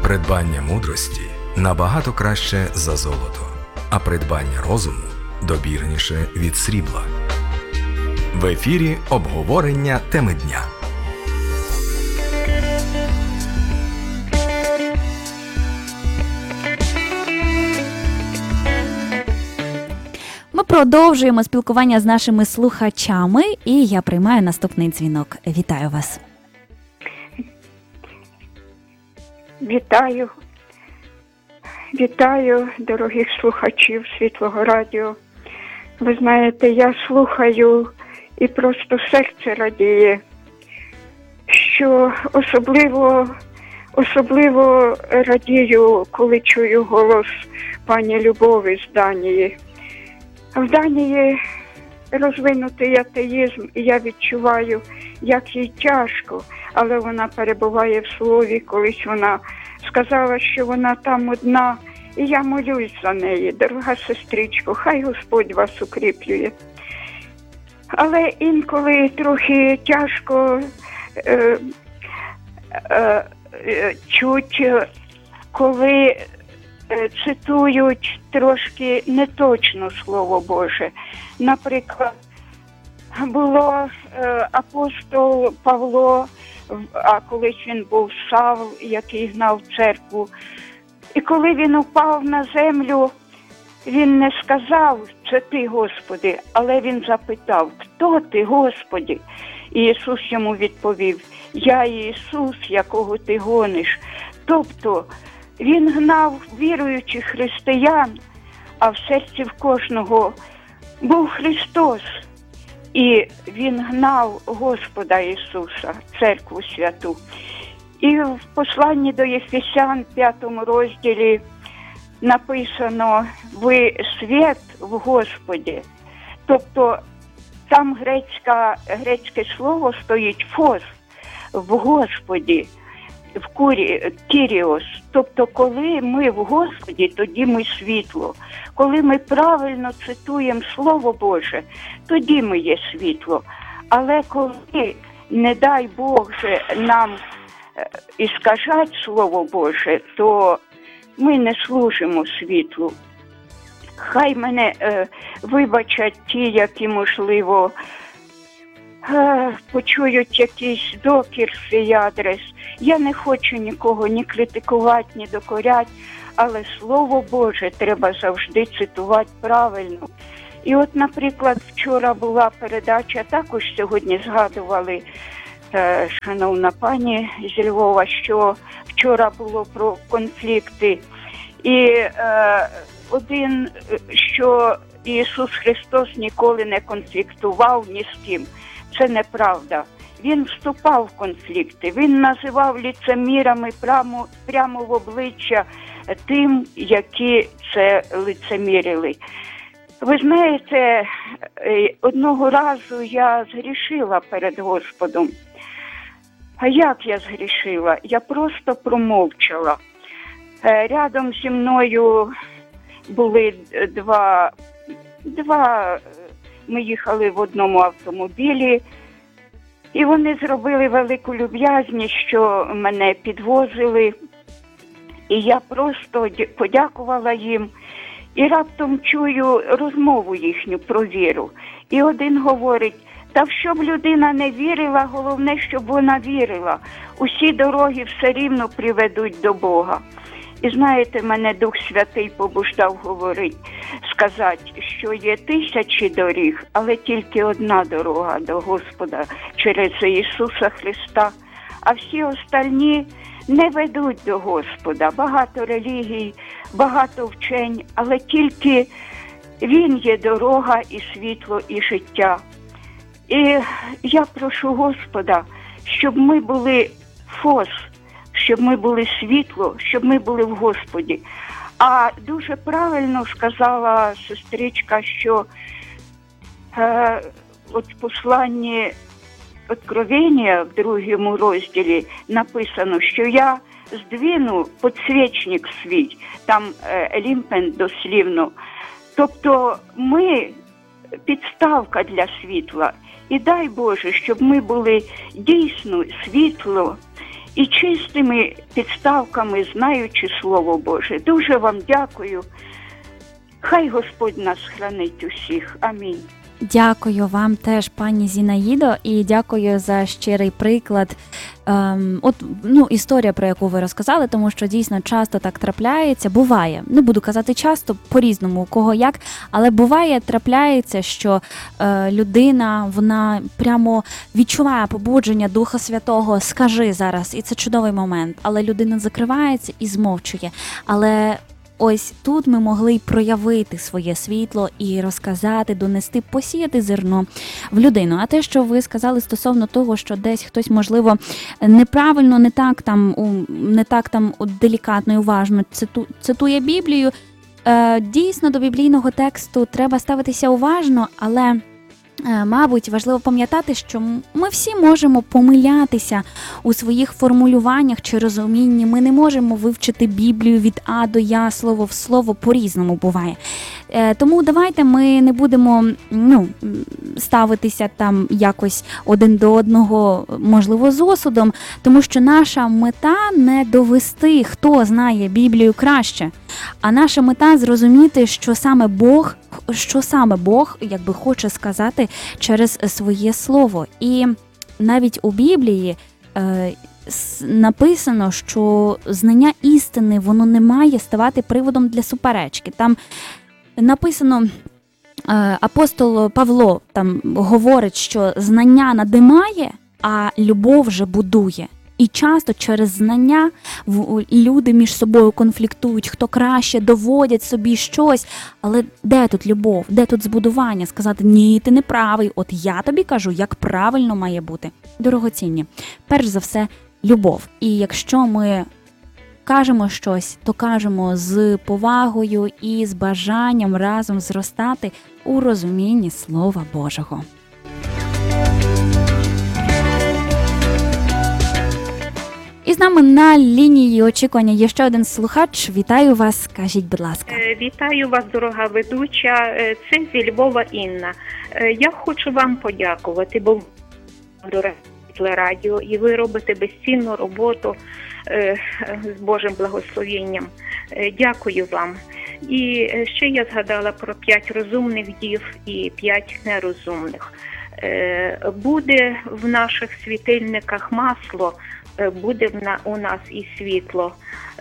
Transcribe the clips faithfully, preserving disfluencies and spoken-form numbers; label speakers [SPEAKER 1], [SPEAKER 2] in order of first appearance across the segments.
[SPEAKER 1] Придбання мудрості набагато краще за золото, а придбання розуму добірніше від срібла. В ефірі обговорення теми дня.
[SPEAKER 2] Ми продовжуємо спілкування з нашими слухачами, і я приймаю наступний дзвінок. Вітаю вас.
[SPEAKER 3] Вітаю. Вітаю, дорогих слухачів Світлого Радіо. Ви знаєте, я слухаю і просто серце радіє, що особливо, особливо радію, коли чую голос пані Любові з Данії. В Данії розвинутий атеїзм, і я відчуваю, як їй тяжко, але вона перебуває в слові. Колись вона сказала, що вона там одна, і я молюсь за неї. Дорога сестричко, хай Господь вас укріплює. Але інколи трохи тяжко е, е, е, чуть, коли цитують трошки неточно Слово Боже. Наприклад, було е, апостол Павло, а колись він був Савл, який гнав церкву. І коли він упав на землю, він не сказав: «Це ти, Господи», але він запитав: «Хто ти, Господи?» І Ісус йому відповів: «Я Ісус, якого ти гониш». Тобто він гнав віруючих християн, а в серці в кожного був Христос. І він гнав Господа Ісуса, церкву святу. І в посланні до Єфесян, п'ятому розділі, написано: «Ви світ в Господі». Тобто там грецька, грецьке слово стоїть «фос» в Господі. В курі, кіріос. Тобто, коли ми в Господі, тоді ми світло. Коли ми правильно цитуємо Слово Боже, тоді ми є світло. Але коли, не дай Бог же нам іскажать Слово Боже, то ми не служимо світлу. Хай мене е, вибачать ті, які, можливо, почують якийсь докір в свій адрес. Я не хочу нікого ні критикувати, ні докоряти, але Слово Боже треба завжди цитувати правильно. І от, наприклад, вчора була передача, також сьогодні згадували, е, шановна пані зі Львова, що вчора було про конфлікти. І е, один, що Ісус Христос ніколи не конфліктував ні з ким. Це неправда. Він вступав в конфлікти, він називав ліцемірами прямо, прямо в обличчя тим, які це лицемірили. Ви знаєте, одного разу я згрішила перед Господом. А як я згрішила? Я просто промовчала. Рядом зі мною були два, два ми їхали в одному автомобілі, і вони зробили велику люб'язність, що мене підвозили. І я просто подякувала їм. І раптом чую розмову їхню про віру. І один говорить: «Та в що б людина не вірила, головне, щоб вона вірила. Усі дороги все рівно приведуть до Бога». І знаєте, мене Дух Святий побуждав говорити, сказати, що є тисячі доріг, але тільки одна дорога до Господа через Ісуса Христа. А всі остальні не ведуть до Господа. Багато релігій, багато вчень, але тільки Він є дорога і світло, і життя. І я прошу Господа, щоб ми були фос, щоб ми були світло, щоб ми були в Господі. А дуже правильно сказала сестричка, що е, от в посланні Откровення в другому розділі написано, що я здвину підсвічник свій, там е, лімпен дослівно. Тобто ми підставка для світла. І дай Боже, щоб ми були дійсно світло і чистими підставками, знаючи Слово Боже. Дуже вам дякую. Хай Господь нас хранить усіх. Амінь.
[SPEAKER 2] Дякую вам теж, пані Зінаїдо, і дякую за щирий приклад. Ем, от, ну, історія, про яку ви розказали, тому що дійсно часто так трапляється, буває, не буду казати часто, по-різному, у кого як, але буває, трапляється, що е, людина, вона прямо відчуває побудження Духа Святого, скажи зараз, і це чудовий момент, але людина закривається і змовчує, але ось тут ми могли й проявити своє світло і розказати, донести, посіяти зерно в людину. А те, що ви сказали стосовно того, що десь хтось, можливо, неправильно, не так там, не так там делікатно і уважно циту, цитує Біблію, е, дійсно до біблійного тексту треба ставитися уважно, але мабуть, важливо пам'ятати, що ми всі можемо помилятися у своїх формулюваннях чи розумінні. Ми не можемо вивчити Біблію від А до Я, слово в слово, по-різному буває. Тому давайте ми не будемо ну, ставитися там якось один до одного, можливо, з осудом, тому що наша мета не довести, хто знає Біблію краще, а наша мета зрозуміти, що саме Бог, що саме Бог, якби хоче сказати через своє слово. І навіть у Біблії е, написано, що знання істини, воно не має ставати приводом для суперечки. Там написано, е, апостол Павло там говорить, що знання надимає, а любов вже будує. І часто через знання люди між собою конфліктують, хто краще, доводять собі щось. Але де тут любов, де тут збудування? Сказати, ні, ти не правий, от я тобі кажу, як правильно має бути. Дорогоцінні, перш за все, любов. І якщо ми кажемо щось, то кажемо з повагою і з бажанням разом зростати у розумінні Слова Божого. І з нами на лінії очікування є ще один слухач. Вітаю вас, скажіть, будь ласка.
[SPEAKER 4] Вітаю вас, дорога ведуча. Це зі Львова Інна. Я хочу вам подякувати, бо дороге радіо, і ви робите безцінну роботу з Божим благословенням. Дякую вам. І ще я згадала про п'ять розумних дів і п'ять нерозумних. Буде в наших світильниках масло, буде у нас і світло.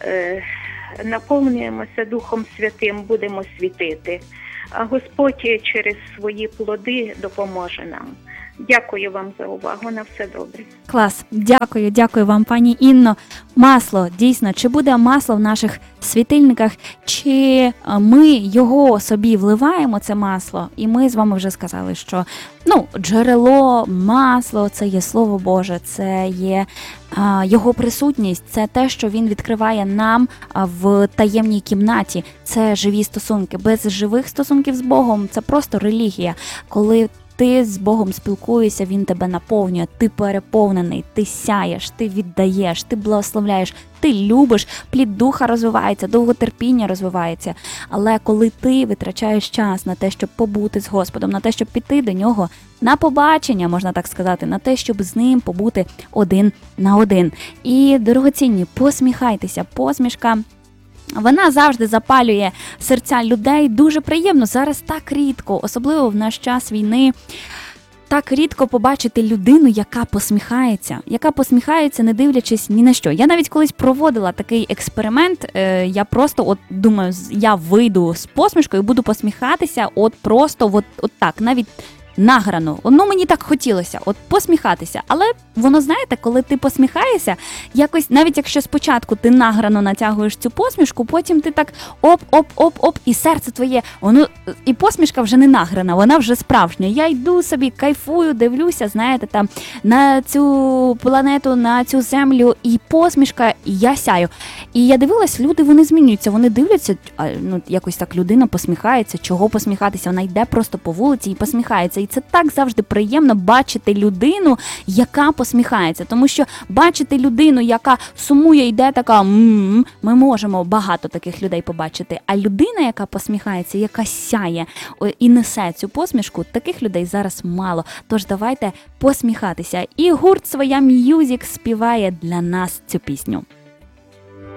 [SPEAKER 4] Наповнюємося Духом Святим, будемо світити. А Господь через свої плоди допоможе нам. Дякую вам за увагу, на все добре.
[SPEAKER 2] Клас, дякую, дякую вам, пані Інно. Масло, дійсно, чи буде масло в наших світильниках, чи ми його собі вливаємо, це масло, і ми з вами вже сказали, що ну, джерело, масло, це є Слово Боже, це є а, його присутність, це те, що він відкриває нам а, в таємній кімнаті, це живі стосунки. Без живих стосунків з Богом це просто релігія, коли ти з Богом спілкуєшся, Він тебе наповнює, ти переповнений, ти сяєш, ти віддаєш, ти благословляєш, ти любиш, плід духа розвивається, довготерпіння розвивається. Але коли ти витрачаєш час на те, щоб побути з Господом, на те, щоб піти до Нього на побачення, можна так сказати, на те, щоб з Ним побути один на один. І, дорогоцінні, посміхайтеся, посмішка вона завжди запалює серця людей. Дуже приємно. Зараз так рідко, особливо в наш час війни, так рідко побачити людину, яка посміхається, яка посміхається, не дивлячись ні на що. Я навіть колись проводила такий експеримент, я просто от думаю, я вийду з посмішкою і буду посміхатися от просто от, от так, навіть награно. Ну, мені так хотілося, от посміхатися. Але воно, знаєте, коли ти посміхаєшся, якось, навіть якщо спочатку ти награно натягуєш цю посмішку, потім ти так оп-оп-оп-оп, і серце твоє, воно, і посмішка вже не награна, вона вже справжня. Я йду собі, кайфую, дивлюся, знаєте, там, на цю планету, на цю землю, і посмішка, і я сяю. І я дивилась, люди, вони змінюються, вони дивляться, ну, якось так людина посміхається, чого посміхатися, вона йде просто по вулиці і посміхається. І це так завжди приємно бачити людину, яка посміхається. Тому що бачити людину, яка сумує, йде така, м-м, ми можемо багато таких людей побачити. А людина, яка посміхається, яка сяє і несе цю посмішку, таких людей зараз мало. Тож давайте посміхатися. І гурт «Своя М'юзік» співає для нас цю пісню.